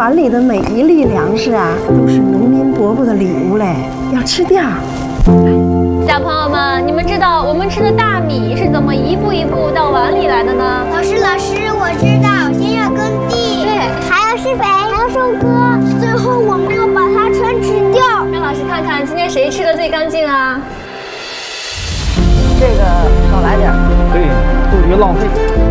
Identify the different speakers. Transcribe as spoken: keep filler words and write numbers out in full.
Speaker 1: 碗里的每一粒粮食啊，都是农民伯伯的礼物嘞，要吃掉。
Speaker 2: 小朋友们，你们知道我们吃的大米是怎么一步一步到碗里来的呢？
Speaker 3: 老师，老师，我知道，先要耕地，
Speaker 2: 对，
Speaker 3: 还要施肥，还要收割，最后我们要把它全吃掉。
Speaker 2: 让老师看看今天谁吃的最干净啊？
Speaker 1: 这个少来点，
Speaker 4: 对，过于浪费。